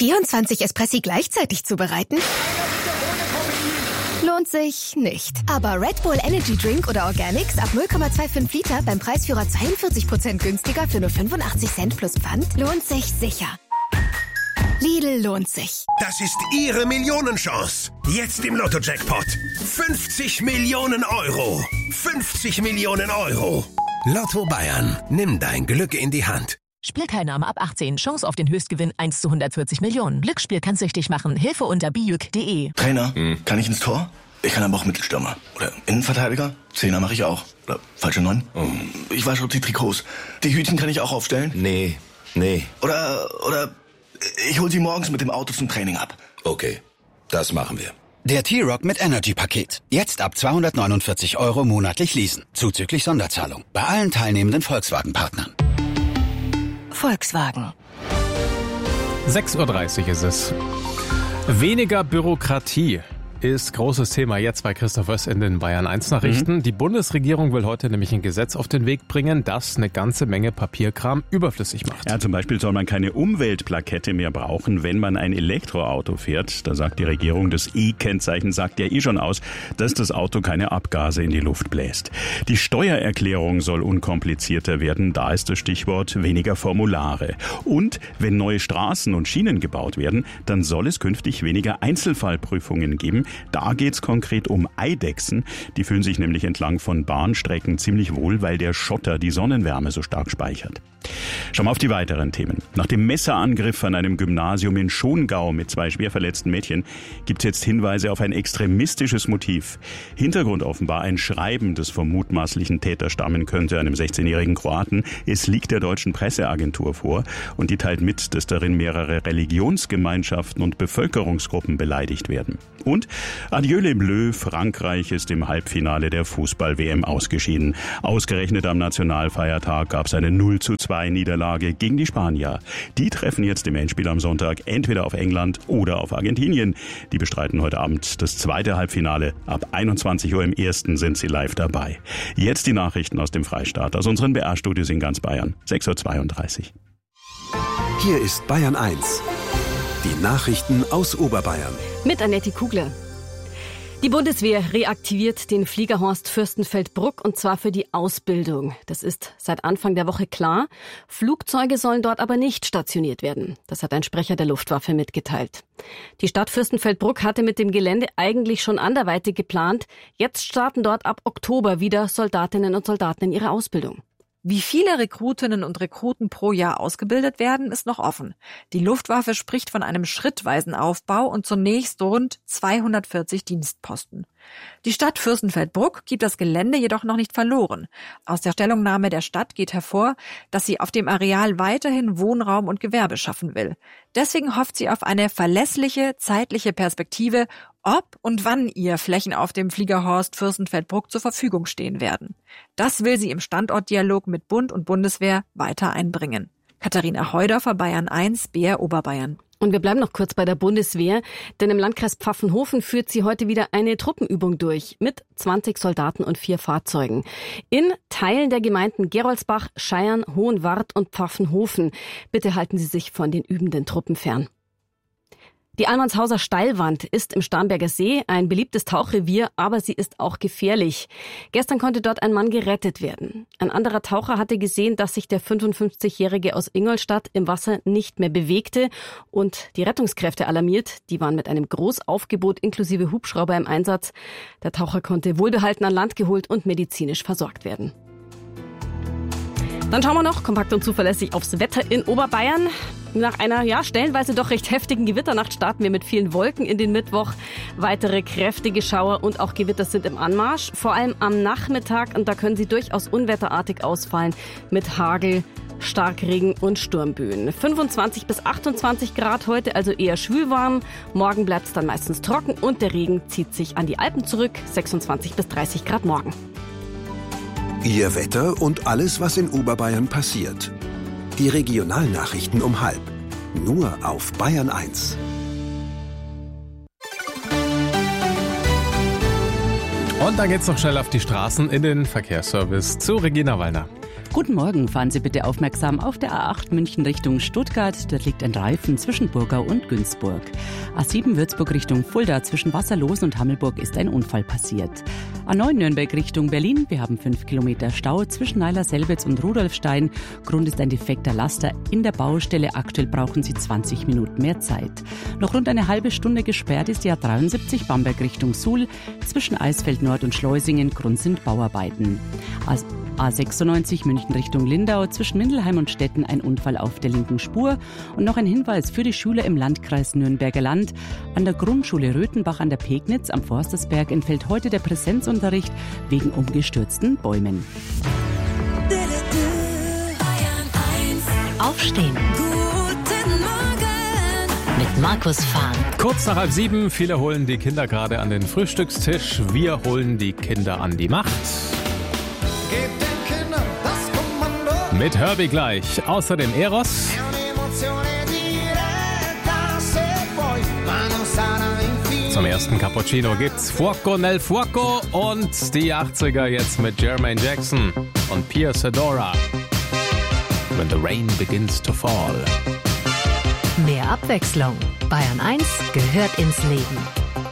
24 Espressi gleichzeitig zubereiten? Lohnt sich nicht. Aber Red Bull Energy Drink oder Organics ab 0,25 Liter beim Preisführer 42% günstiger für nur 85 Cent plus Pfand lohnt sich sicher. Lidl lohnt sich. Das ist Ihre Millionenchance. Jetzt im Lotto-Jackpot. 50 Millionen Euro. 50 Millionen Euro. Lotto Bayern. Nimm dein Glück in die Hand. Spielteilnahme ab 18. Chance auf den Höchstgewinn 1 zu 140 Millionen. Glücksspiel kann süchtig machen. Hilfe unter bijuk.de. Trainer, kann ich ins Tor? Ich kann aber auch Mittelstürmer. Oder Innenverteidiger? Zehner mache ich auch. Oder falsche 9? Ich wasche die Trikots. Die Hütchen kann ich auch aufstellen? Nee. Oder ich hol sie morgens mit dem Auto zum Training ab. Okay, das machen wir. Der T-Rock mit Energy-Paket. Jetzt ab 249 € monatlich leasen. Zuzüglich Sonderzahlung. Bei allen teilnehmenden Volkswagen-Partnern. Volkswagen. 6:30 Uhr ist es. Weniger Bürokratie ist großes Thema jetzt bei Christoph Oess in den Bayern 1 Nachrichten. Die Bundesregierung will heute nämlich ein Gesetz auf den Weg bringen, das eine ganze Menge Papierkram überflüssig macht. Ja, zum Beispiel soll man keine Umweltplakette mehr brauchen, wenn man ein Elektroauto fährt. Da sagt die Regierung, das E-Kennzeichen sagt ja schon aus, dass das Auto keine Abgase in die Luft bläst. Die Steuererklärung soll unkomplizierter werden. Da ist das Stichwort weniger Formulare. Und wenn neue Straßen und Schienen gebaut werden, dann soll es künftig weniger Einzelfallprüfungen geben. Da geht's konkret um Eidechsen. Die fühlen sich nämlich entlang von Bahnstrecken ziemlich wohl, weil der Schotter die Sonnenwärme so stark speichert. Schauen wir auf die weiteren Themen. Nach dem Messerangriff an einem Gymnasium in Schongau mit 2 schwer verletzten Mädchen gibt's jetzt Hinweise auf ein extremistisches Motiv. Hintergrund offenbar ein Schreiben, das vom mutmaßlichen Täter stammen könnte, einem 16-jährigen Kroaten. Es liegt der deutschen Presseagentur vor und die teilt mit, dass darin mehrere Religionsgemeinschaften und Bevölkerungsgruppen beleidigt werden. Und adieu les Bleus, Frankreich ist im Halbfinale der Fußball-WM ausgeschieden. Ausgerechnet am Nationalfeiertag gab es eine 0:2 Niederlage gegen die Spanier. Die treffen jetzt im Endspiel am Sonntag entweder auf England oder auf Argentinien. Die bestreiten heute Abend das zweite Halbfinale. Ab 21 Uhr im ersten sind sie live dabei. Jetzt die Nachrichten aus dem Freistaat, aus unseren BR-Studios in ganz Bayern. 6:32 Uhr. Hier ist Bayern 1. Die Nachrichten aus Oberbayern. Mit Annette Kugler. Die Bundeswehr reaktiviert den Fliegerhorst Fürstenfeldbruck und zwar für die Ausbildung. Das ist seit Anfang der Woche klar. Flugzeuge sollen dort aber nicht stationiert werden. Das hat ein Sprecher der Luftwaffe mitgeteilt. Die Stadt Fürstenfeldbruck hatte mit dem Gelände eigentlich schon anderweitig geplant. Jetzt starten dort ab Oktober wieder Soldatinnen und Soldaten in ihre Ausbildung. Wie viele Rekrutinnen und Rekruten pro Jahr ausgebildet werden, ist noch offen. Die Luftwaffe spricht von einem schrittweisen Aufbau und zunächst rund 240 Dienstposten. Die Stadt Fürstenfeldbruck gibt das Gelände jedoch noch nicht verloren. Aus der Stellungnahme der Stadt geht hervor, dass sie auf dem Areal weiterhin Wohnraum und Gewerbe schaffen will. Deswegen hofft sie auf eine verlässliche, zeitliche Perspektive, ob und wann ihr Flächen auf dem Fliegerhorst Fürstenfeldbruck zur Verfügung stehen werden. Das will sie im Standortdialog mit Bund und Bundeswehr weiter einbringen. Katharina Heudorfer, Bayern 1, BR Oberbayern. Und wir bleiben noch kurz bei der Bundeswehr, denn im Landkreis Pfaffenhofen führt sie heute wieder eine Truppenübung durch mit 20 Soldaten und 4 Fahrzeugen. In Teilen der Gemeinden Geroldsbach, Scheiern, Hohenwart und Pfaffenhofen. Bitte halten Sie sich von den übenden Truppen fern. Die Almanshauser Steilwand ist im Starnberger See ein beliebtes Tauchrevier, aber sie ist auch gefährlich. Gestern konnte dort ein Mann gerettet werden. Ein anderer Taucher hatte gesehen, dass sich der 55-Jährige aus Ingolstadt im Wasser nicht mehr bewegte und die Rettungskräfte alarmiert. Die waren mit einem Großaufgebot inklusive Hubschrauber im Einsatz. Der Taucher konnte wohlbehalten an Land geholt und medizinisch versorgt werden. Dann schauen wir noch kompakt und zuverlässig aufs Wetter in Oberbayern. Nach einer, stellenweise doch recht heftigen Gewitternacht starten wir mit vielen Wolken in den Mittwoch. Weitere kräftige Schauer und auch Gewitter sind im Anmarsch. Vor allem am Nachmittag, und da können sie durchaus unwetterartig ausfallen mit Hagel, Starkregen und Sturmböen. 25 bis 28 Grad heute, also eher schwülwarm. Morgen bleibt es dann meistens trocken und der Regen zieht sich an die Alpen zurück. 26 bis 30 Grad morgen. Ihr Wetter und alles, was in Oberbayern passiert. Die Regionalnachrichten um 12:30. Nur auf Bayern 1. Und dann geht's noch schnell auf die Straßen in den Verkehrsservice zu Regina Wallner. Guten Morgen, fahren Sie bitte aufmerksam auf der A8 München Richtung Stuttgart. Dort liegt ein Reifen zwischen Burgau und Günzburg. A7 Würzburg Richtung Fulda zwischen Wasserlosen und Hammelburg ist ein Unfall passiert. A9 Nürnberg Richtung Berlin. Wir haben 5 Kilometer Stau zwischen Neiler-Selbitz und Rudolfstein. Grund ist ein defekter Laster in der Baustelle. Aktuell brauchen Sie 20 Minuten mehr Zeit. Noch rund eine halbe Stunde gesperrt ist die A73 Bamberg Richtung Suhl. Zwischen Eisfeld Nord und Schleusingen. Grund sind Bauarbeiten. A96 München Richtung Lindau, zwischen Mindelheim und Stetten ein Unfall auf der linken Spur. Und noch ein Hinweis für die Schüler im Landkreis Nürnberger Land. An der Grundschule Röthenbach an der Pegnitz am Forstersberg entfällt heute der Präsenzunterricht wegen umgestürzten Bäumen. Aufstehen. Guten Morgen. Mit Markus Fahn. Kurz nach 6:30, viele holen die Kinder gerade an den Frühstückstisch. Wir holen die Kinder an die Macht. Gebt den Kindern das Kommando. Mit Herbie gleich. Außerdem Eros. Zum ersten Cappuccino gibt's Fuoco nel Fuoco und die 80er jetzt mit Jermaine Jackson und Pia Sedora. When the rain begins to fall. Mehr Abwechslung. Bayern 1 gehört ins Leben.